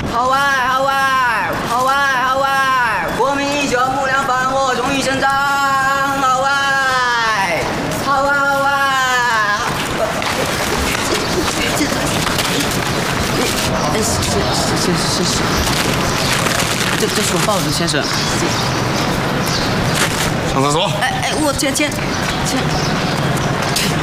好玩，好玩，好玩，好玩！国民英雄木良防我荣誉勋章，好玩，好玩，好玩！这是我报纸，先生。 上厕所。 我钱。